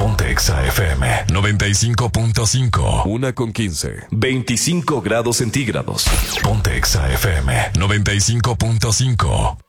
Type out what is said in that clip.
Ponte Exa FM 95.5. 1:15. 25 grados centígrados. Ponte Exa FM 95.5.